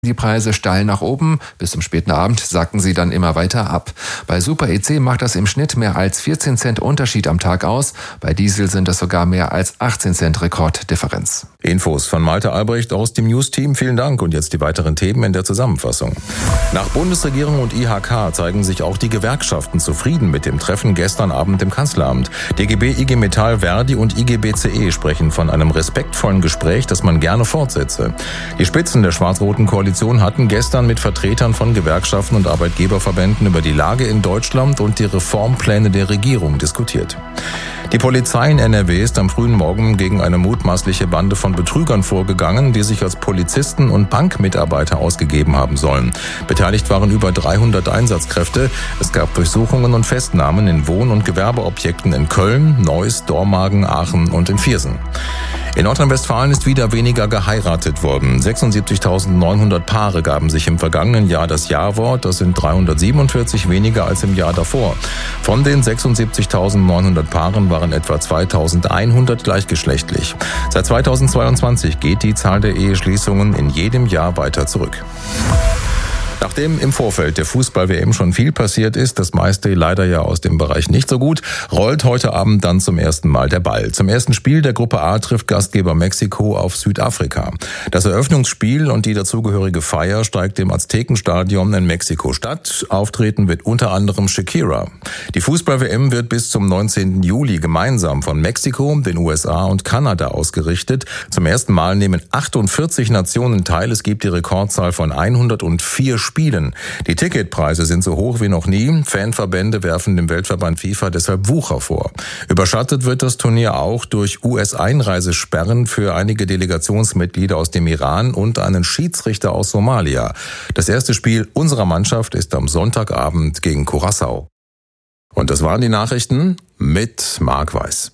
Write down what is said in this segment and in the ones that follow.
Die Preise steil nach oben, bis zum späten Abend sacken sie dann immer weiter ab. Bei Super EC macht das im Schnitt mehr als 14 Cent Unterschied am Tag aus. Bei Diesel sind es sogar mehr als 18 Cent Rekorddifferenz. Infos von Malte Albrecht aus dem News-Team. Vielen Dank und jetzt die weiteren Themen in der Zusammenfassung. Nach Bundesregierung und IHK zeigen sich auch die Gewerkschaften zufrieden mit dem Treffen gestern Abend im Kanzleramt. DGB, IG Metall, Verdi und IG BCE sprechen von einem respektvollen Gespräch, das man gerne fortsetze. Die Spitzen der schwarz-roten Koalition hatten gestern mit Vertretern von Gewerkschaften und Arbeitgeberverbänden über die Lage in Deutschland und die Reformpläne der Regierung diskutiert. Die Polizei in NRW ist am frühen Morgen gegen eine mutmaßliche Bande von Betrügern vorgegangen, die sich als Polizisten und Bankmitarbeiter ausgegeben haben sollen. Beteiligt waren über 300 Einsatzkräfte. Es gab Durchsuchungen und Festnahmen in Wohn- und Gewerbeobjekten in Köln, Neuss, Dormagen, Aachen und in Viersen. In Nordrhein-Westfalen ist wieder weniger geheiratet worden. 76.900 Paare gaben sich im vergangenen Jahr das Ja-Wort. Das sind 347 weniger als im Jahr davor. Von den 76.900 Paaren waren etwa 2.100 gleichgeschlechtlich. Seit 2022 geht die Zahl der Eheschließungen in jedem Jahr weiter zurück. Nachdem im Vorfeld der Fußball-WM schon viel passiert ist, das meiste leider ja aus dem Bereich nicht so gut, rollt heute Abend dann zum ersten Mal der Ball. Zum ersten Spiel der Gruppe A trifft Gastgeber Mexiko auf Südafrika. Das Eröffnungsspiel und die dazugehörige Feier steigt im Aztekenstadion in Mexiko-Stadt. Auftreten wird unter anderem Shakira. Die Fußball-WM wird bis zum 19. Juli gemeinsam von Mexiko, den USA und Kanada ausgerichtet. Zum ersten Mal nehmen 48 Nationen teil. Es gibt die Rekordzahl von 104 Spielen. Die Ticketpreise sind so hoch wie noch nie. Fanverbände werfen dem Weltverband FIFA deshalb Wucher vor. Überschattet wird das Turnier auch durch US-Einreisesperren für einige Delegationsmitglieder aus dem Iran und einen Schiedsrichter aus Somalia. Das erste Spiel unserer Mannschaft ist am Sonntagabend gegen Curaçao. Und das waren die Nachrichten mit Marc Weiß.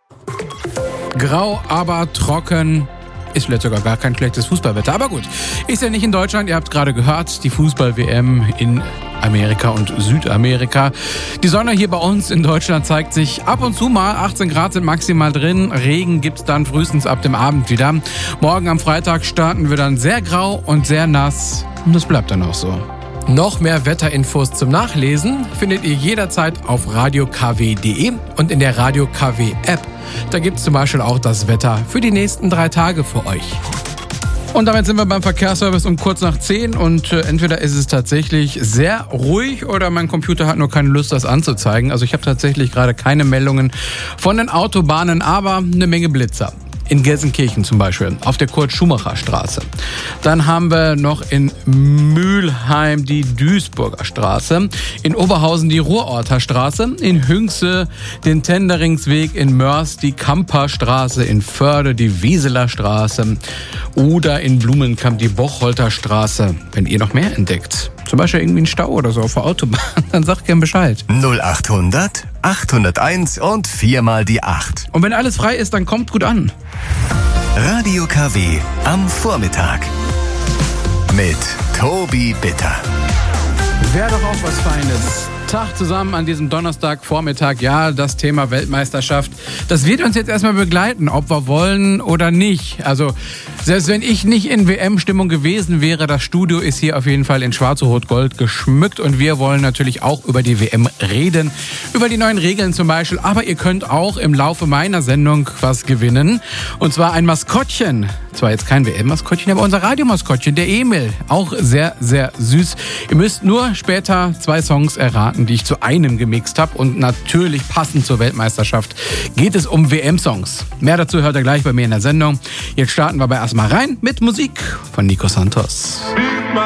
Grau, aber trocken. Ist vielleicht sogar gar kein schlechtes Fußballwetter. Aber gut, ist ja nicht in Deutschland. Ihr habt gerade gehört, die Fußball-WM in Amerika und Südamerika. Die Sonne hier bei uns in Deutschland zeigt sich ab und zu mal. 18 Grad sind maximal drin. Regen gibt's dann frühestens ab dem Abend wieder. Morgen am Freitag starten wir dann sehr grau und sehr nass. Und das bleibt dann auch so. Noch mehr Wetterinfos zum Nachlesen findet ihr jederzeit auf radiokw.de und in der Radio KW App. Da gibt es zum Beispiel auch das Wetter für die nächsten 3 Tage für euch. Und damit sind wir beim Verkehrsservice um kurz nach 10 und entweder ist es tatsächlich sehr ruhig oder mein Computer hat nur keine Lust, das anzuzeigen. Also ich habe tatsächlich gerade keine Meldungen von den Autobahnen, aber eine Menge Blitzer. In Gelsenkirchen zum Beispiel, auf der Kurt-Schumacher-Straße. Dann haben wir noch in Mülheim die Duisburger Straße, in Oberhausen die Ruhrorter Straße, in Hünxe den Tenderingsweg, in Mörs die Kamperstraße, in Förde die Wieseler Straße oder in Blumenkamp die Bocholter Straße. Wenn ihr noch mehr entdeckt, zum Beispiel irgendwie einen Stau oder so auf der Autobahn, dann sagt gern Bescheid. 0800 801 und 4 mal die 8. Und wenn alles frei ist, dann kommt gut an. Radio KW am Vormittag mit Tobi Bitter. Wäre doch auch was Feines. Tag zusammen an diesem Donnerstagvormittag. Ja, das Thema Weltmeisterschaft, das wird uns jetzt erstmal begleiten, ob wir wollen oder nicht. Also selbst wenn ich nicht in WM-Stimmung gewesen wäre, das Studio ist hier auf jeden Fall in Schwarz-Rot-Gold geschmückt und wir wollen natürlich auch über die WM reden, über die neuen Regeln zum Beispiel. Aber ihr könnt auch im Laufe meiner Sendung was gewinnen und zwar ein Maskottchen. Zwar jetzt kein WM-Maskottchen, aber unser Radiomaskottchen, der Emil. Auch sehr, sehr süß. Ihr müsst nur später 2 Songs erraten, die ich zu einem gemixt habe. Und natürlich passend zur Weltmeisterschaft geht es um WM-Songs. Mehr dazu hört ihr gleich bei mir in der Sendung. Jetzt starten wir aber erstmal rein mit Musik von Nico Santos.